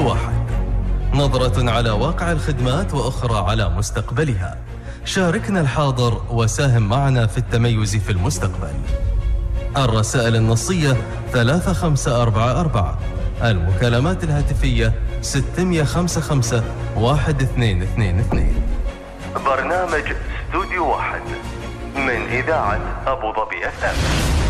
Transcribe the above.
استوديو واحد، نظرة على واقع الخدمات وأخرى على مستقبلها. شاركنا الحاضر وساهم معنا في التميز في المستقبل. الرسائل النصية 3544، المكالمات الهاتفية 655 1222. برنامج استوديو واحد من إذاعة أبو ظبي FM.